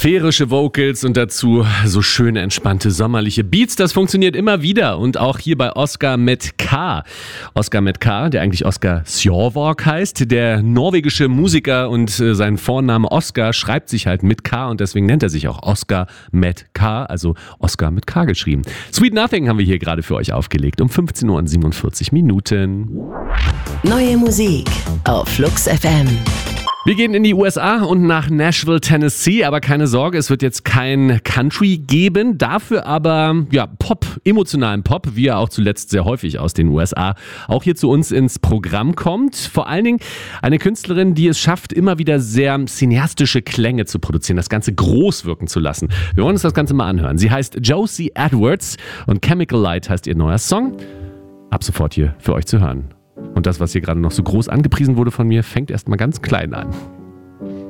Sphärische Vocals und dazu so schöne, entspannte, sommerliche Beats. Das funktioniert immer wieder und auch hier bei Oscar mit K. Oscar mit K, der eigentlich Oscar Sjorvåg heißt, der norwegische Musiker und sein Vorname Oscar schreibt sich halt mit K und deswegen nennt er sich auch Oscar mit K, also Oscar mit K geschrieben. Sweet Nothing haben wir hier gerade für euch aufgelegt um 15:47 Uhr. Neue Musik auf Flux FM. Wir gehen in die USA und nach Nashville, Tennessee, aber keine Sorge, es wird jetzt kein Country geben, dafür aber Pop, emotionalen Pop, wie er auch zuletzt sehr häufig aus den USA auch hier zu uns ins Programm kommt. Vor allen Dingen eine Künstlerin, die es schafft, immer wieder sehr cineastische Klänge zu produzieren, das Ganze groß wirken zu lassen. Wir wollen uns das Ganze mal anhören. Sie heißt Josie Edwards und Chemical Light heißt ihr neuer Song. Ab sofort hier für euch zu hören. Und das, was hier gerade noch so groß angepriesen wurde von mir, fängt erstmal ganz klein an.